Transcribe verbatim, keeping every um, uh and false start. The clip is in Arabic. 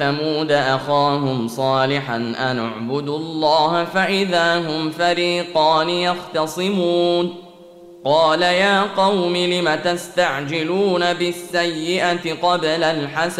ثمود أخاهم صالحا أن اعبدوا الله فإذا هم فريقان يختصمون قال يا قوم لم تستعجلون بالسيئة قبل الحسنة